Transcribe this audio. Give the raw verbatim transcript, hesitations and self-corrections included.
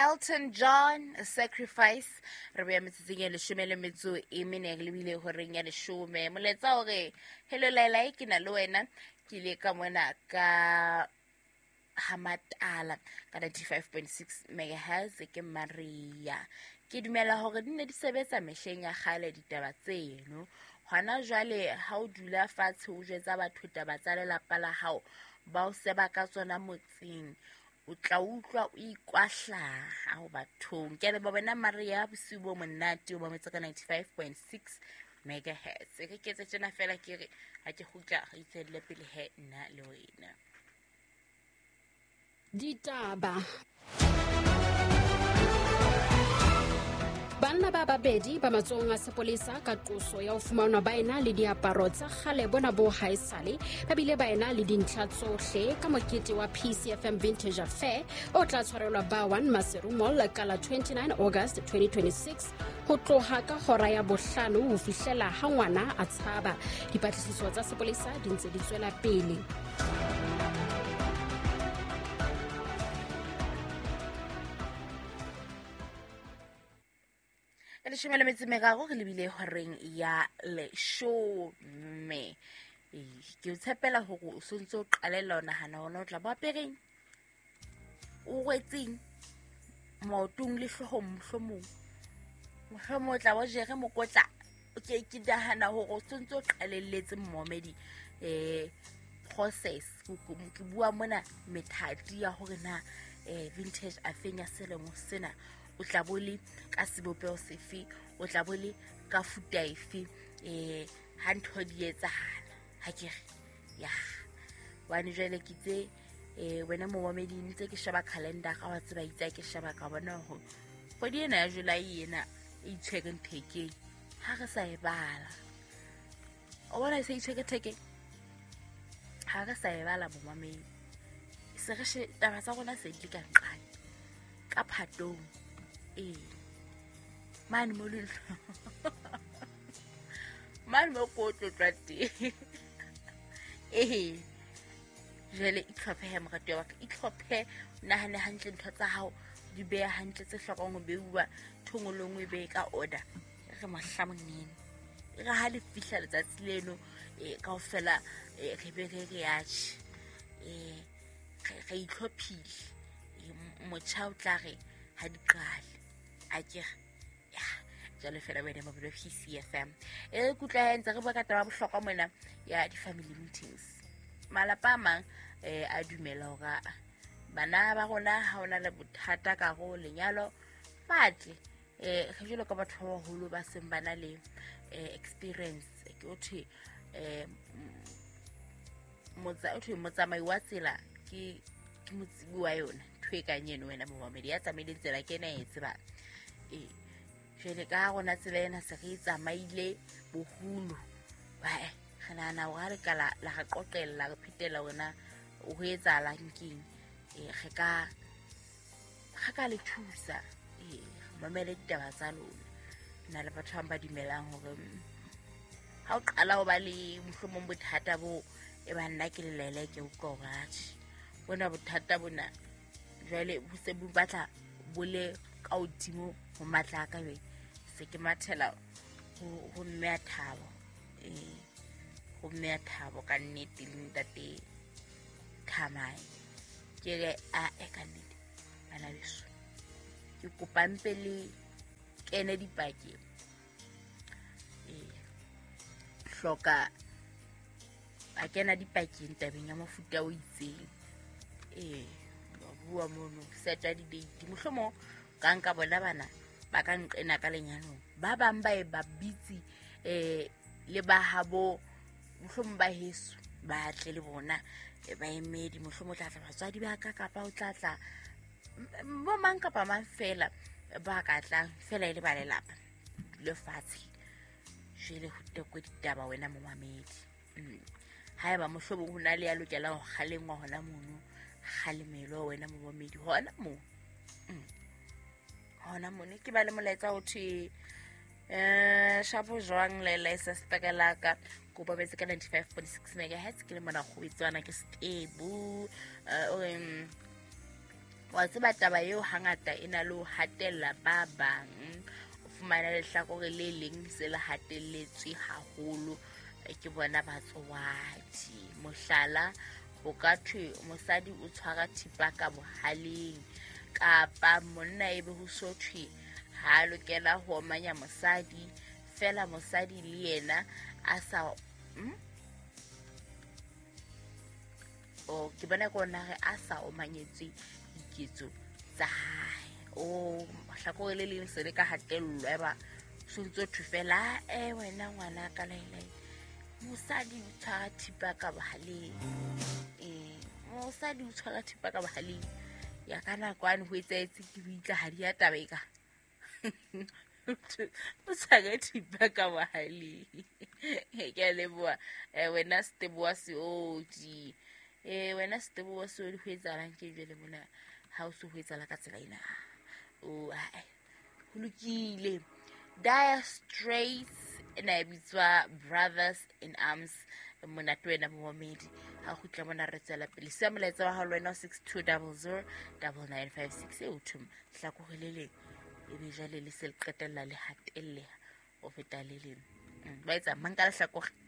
Elton John, A Sacrifice. Re be metsi ya leshome le metso e mene le bile ho reng ya leshome. Moletsa hore hello Laila ke na le wena ke le ka mona ka Hamatala ka ninety-five point six megahertz ke Maria. Ke dumela hore di ne di sebetsa mehleng ya kgale ditaba tseno. Hona jwale ha o dula fatshe o jetsa batho taba tsa lelapa la hao ba o seba ka tsona motseng o tla utlwa o ikwahla ha o bathong. Ke re ba bona Maria bosiu bo monate o ba metsa ka ninety-five point six megahertz. Ke ketse tsena fela ke re ha ke khutla ga itselle pele he nna le wena ditaba. Banna ba babedi ba matsohong a sepolesa ka qoso ya ho fumanwa ba ena le diaparo tsa kgale bona bo haesale ba bile ba ena le dintlha tsohle ka mokete wa P C F M Vintage Affair o tla tshwarelwa ba one Maseru Mall ka la twenty-nine August twenty twenty-six ho tloha ka hora ya bohlano ho fihlela ha ngwana a tshaba. Dipatlisiso tsa sepolesa di ntse di tswela pele. Le shemela metsi meraro re lebile horeng ya leshome. Ke o tshepela hore o sontse o qalela ona hana hona o tla ba pereng o wetseng maotong le hlohong mohlomong mohlomong o tla ba jere mokotla o ke ke dahana hore o sontse o qalelletse mmomedi eh process ke bua mona methati ya hore na eh vintage afenya selemo sena o tla bole ka sebopeo sefe o tla bole ka futaifi eh ha ntho di etsahala ha ke ya wane jwale ke tse eh wena mo momedi ntse ke sheba calendar ga wa tseba itse ke sheba ka bona ho kgwedi ena ya July ena e itshwere theke ha re sa e bala o bona se itshwere theke ha re sa e bala mo momedi se re she taba tsa rona se di ka nqane ka phatong eh man mo lulu man mo ko tlotlate eh jele itlhophe ha morato wa ka itlhophe nahane hantle ntho tsa hao di beya hantle tse hlokang ho beuwa thongolongwe be ka order re mahlamongene re ha le fihla letsatsi leno eh kaofela re be re ya tshi eh re itlhophile motjha o tla re ha di qale a ke ya jalo fela bene ba P C F M e kutla entse re ba ka taba bohlokwa mona ya di family meetings. Malapa a mang eh a dumela hore bana ba rona ha ona le bothata ka go lenyalo batle eh re jelo ka batho ba holo ba seng bana le experience ke o thwe eh motsa o thwe motsamai wa tsela ke ke motsibi wa yona thwe ka nyeno wena mo mamedi ya tsamaile tsela ke ena e tseba eh jele ka gona tsela ena se re tsamaile bohulu ba kana na wa re kala la ga qoqella re phitela wena o ho etsa la nkeng eh re ka ga ka le thusa eh mamele ditaba tsa lona na le batho ba dimelang hore ha o qala ho ba le mohlomong bothata bo e ba nna ke lelele ke o qoratshi bona bothata bona jwale bo se bo batla bole ka odimo ho matla ka be se ke mathela ho mme a thabo eh ho mme a thabo ka nnete le ntate thamai ke re a e ka nnete bana beso ke kopampe le kene dipaki eh hloka a kena dipakeng tabeng ya mafuta o itseng eh bua mono seta di date mohlomong ka nka bona bana ba ka nqena ka lenyano ba bang ba e ba bitsi eh le ba habo mohlomong ba heso ba tle le bona ba emedi mohlomong tla tla batswadi ba ka kapa o tla tla bo mang kapa mang fela ba ka tla fela ile ba lelapa le fatshe jele ho tekwe ditaba wena mo mamedi ha eba mohlomong hona le ya lokela ho kgalengwa hona mono khalemelo wena mo mamedi hona mo hona mo ne ke ba le molaetsa o thwe eh shapo jwang le license takalaka go ba betse ka ninety-five point six megahertz ke le mona go itswana ke stable o wa tseba taba eo hangata ena le ho hatella ba bang o fumana lehlakore le leng se le hatelletswe haholo ke bona batswadi mohlala o ka thwe mosadi o tshwara thipa ka bohaleng kapa monna ebe ho sothwe ha lokela ho omanya mosadi fela mosadi le yena a sa mm? o ke bona kona re a sa omanyetse iketso tsa hae o hlakore le leng se le ka hatellwa eba sontso thufela eh wena ngwana ka lailai mosadi o tshwara thipa ka bohaleng eh mosadi o tshwara thipa ka bohaleng ya kana kwane ho etsetse ke bitla ha di ya tabeka o tshwara thipa ka bohaleng ke a leboha wena Steboa se o di eh wena Steboa se o di ho etsalang ke jele mona ha o se ho etsala ka tsela ena o ai ho lokile Dire Straits ena bitswa Brothers in Arms mona twena momedi ha go tla mona re tsela pele se molaetsa wa ha lwena six two zero zero nine nine five six e uthum hlakogolele e be jale le se le qetella le hatelle o feta le le ba etsa mang ka le hlakogole